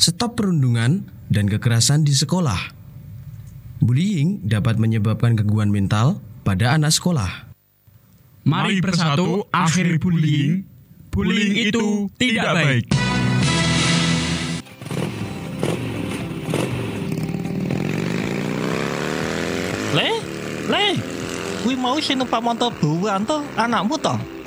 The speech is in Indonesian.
Stop perundungan dan kekerasan di sekolah. Bullying dapat menyebabkan gangguan mental pada anak sekolah. Mari bersatu akhiri bullying. Bullying itu tidak baik. Le, kuwi mau sing numpak motor buan to, anakmu to?